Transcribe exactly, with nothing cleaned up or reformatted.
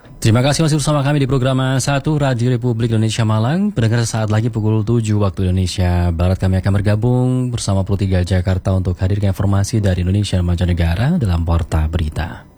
Terima kasih masih bersama kami di program satu Radio Republik Indonesia Malang. Pendengar, saat lagi pukul tujuh waktu Indonesia Barat kami akan bergabung bersama Pro tiga Jakarta untuk hadirkan informasi dari Indonesia dan mancanegara dalam Warta Berita.